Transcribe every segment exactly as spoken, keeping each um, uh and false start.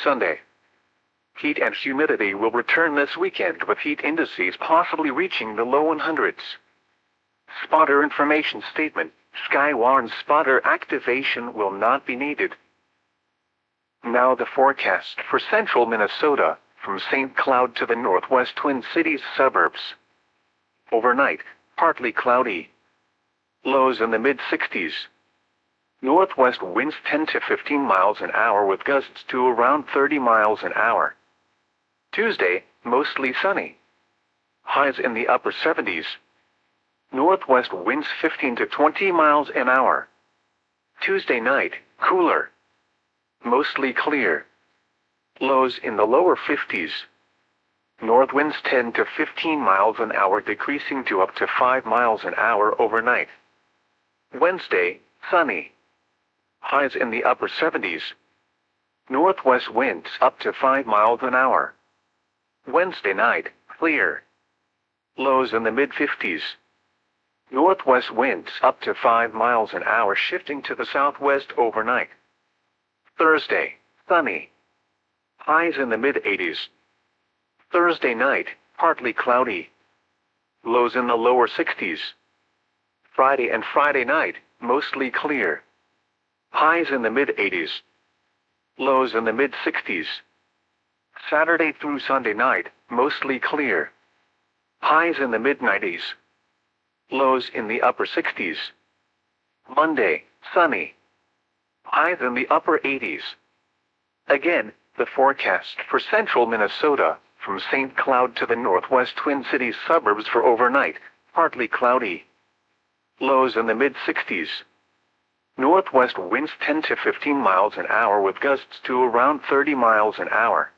Sunday. Heat and humidity will return this weekend with heat indices possibly reaching the low hundreds. Spotter information statement. Sky warns spotter activation will not be needed. Now the forecast for central Minnesota, from Saint Cloud to the northwest Twin Cities suburbs. Overnight, partly cloudy. Lows in the mid sixties. Northwest winds ten to fifteen miles an hour with gusts to around thirty miles an hour. Tuesday, mostly sunny. Highs in the upper seventies. Northwest winds fifteen to twenty miles an hour. Tuesday night, cooler. Mostly clear. Lows in the lower fifties. North winds ten to fifteen miles an hour decreasing to up to five miles an hour overnight. Wednesday, sunny. Highs in the upper seventies. Northwest winds up to five miles an hour. Wednesday night, clear. Lows in the mid fifties. Northwest winds up to five miles an hour shifting to the southwest overnight. Thursday, sunny. Highs in the mid eighties. Thursday night, partly cloudy. Lows in the lower sixties. Friday and Friday night, mostly clear. Highs in the mid eighties. Lows in the mid sixties. Saturday through Sunday night, mostly clear. Highs in the mid nineties. Lows in the upper sixties. Monday, sunny. Highs in the upper eighties. Again, the forecast for central Minnesota, from Saint Cloud to the northwest Twin Cities suburbs for overnight, partly cloudy. Lows in the mid sixties. Northwest winds ten to fifteen miles an hour with gusts to around thirty miles an hour.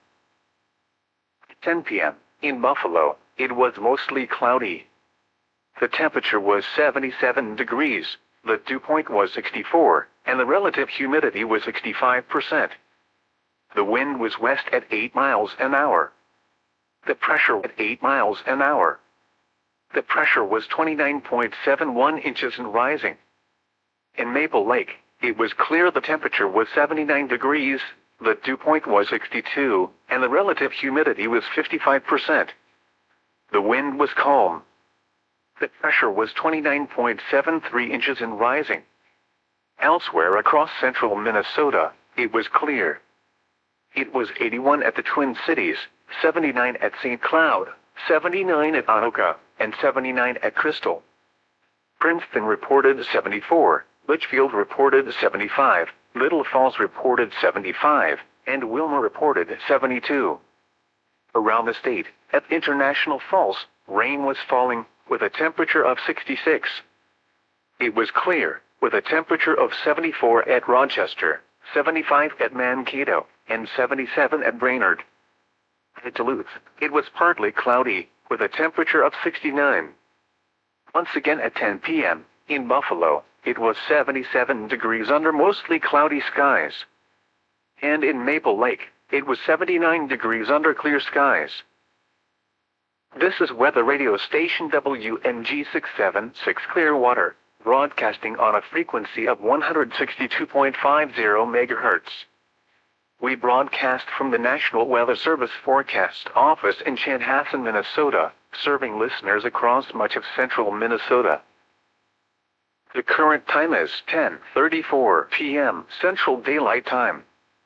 ten p m In Buffalo, it was mostly cloudy. The temperature was seventy-seven degrees, the dew point was sixty-four, and the relative humidity was sixty-five percent. The wind was west at eight miles an hour. The pressure at eight miles an hour. The pressure was twenty-nine point seven one inches and rising. In Maple Lake, it was clear the temperature was seventy-nine degrees, the dew point was sixty-two, and the relative humidity was fifty-five percent. The wind was calm. The pressure was twenty-nine point seven three inches and rising. Elsewhere across central Minnesota, it was clear. It was eighty-one at the Twin Cities, seventy-nine at Saint Cloud, seventy-nine at Anoka, and seventy-nine at Crystal. Princeton reported seventy-four, Litchfield reported seventy-five, Little Falls reported seventy-five, and Wilmer reported seventy-two. Around the state, at International Falls, rain was falling, with a temperature of sixty-six. It was clear, with a temperature of seventy-four at Rochester, seventy-five at Mankato, and seventy-seven at Brainerd. At Duluth, it was partly cloudy, with a temperature of sixty-nine. Once again at ten p m, in Buffalo, it was seventy-seven degrees under mostly cloudy skies. And in Maple Lake, it was seventy-nine degrees under clear skies. This is weather radio station W N G six seven six Clearwater, broadcasting on a frequency of one hundred sixty-two point five zero megahertz. We broadcast from the National Weather Service Forecast Office in Chanhassen, Minnesota, serving listeners across much of central Minnesota. The current time is ten thirty-four p m Central Daylight Time.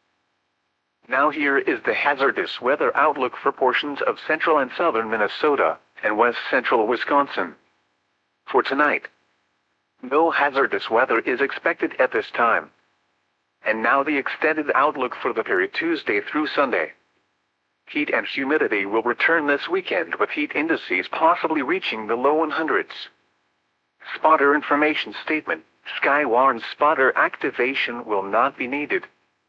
Now here is the hazardous weather outlook for portions of central and southern Minnesota, and west central Wisconsin. For tonight, no hazardous weather is expected at this time. And now the extended outlook for the period Tuesday through Sunday. Heat and humidity will return this weekend with heat indices possibly reaching the low hundreds. Spotter information statement. Sky warns spotter activation will not be needed.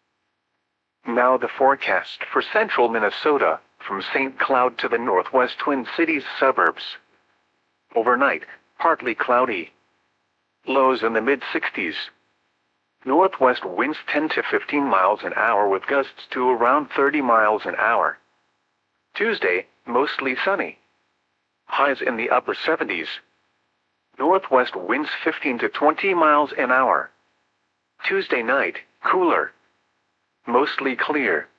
Now the forecast for central Minnesota, from Saint Cloud to the northwest Twin Cities suburbs. Overnight, partly cloudy. Lows in the mid sixties. Northwest winds ten to fifteen miles an hour with gusts to around thirty miles an hour. Tuesday, mostly sunny. Highs in the upper seventies. Northwest winds fifteen to twenty miles an hour. Tuesday night, cooler. Mostly clear.